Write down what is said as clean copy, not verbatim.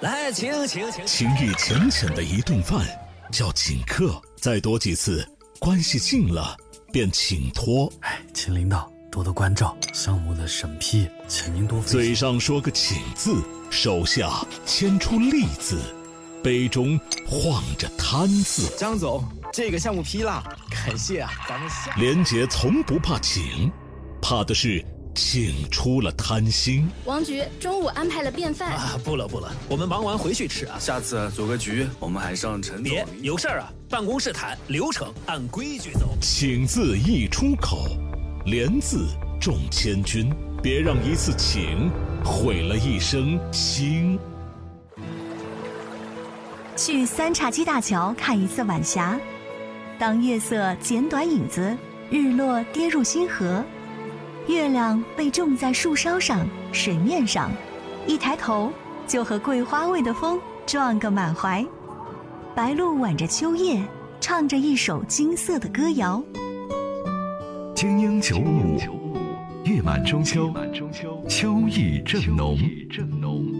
来，请。 情谊浅浅的一顿饭叫请客，再多几次，关系近了便请托。 请领导多多关照，项目的审批，请您多费心。 嘴上说个请字，手下牵出利字，杯中晃着贪字。 张总，这个项目批了，感谢啊，咱们下。 连杰从不怕请，怕的是请出了贪心。 王局中午安排了便饭啊，不了，我们忙完回去吃啊。 下次组个局，我们还上陈总。 别有事儿啊，办公室谈，流程按规矩走。 请字一出口，连字中千军，别让一次请毁了一生心。 去三岔基大桥看一次晚霞，当月色剪短影子，日落跌入星河，月亮被种在树梢上、水面上，一抬头就和桂花味的风撞个满怀。白鹭挽着秋叶，唱着一首金色的歌谣。 精英95，月满中秋，秋意正浓。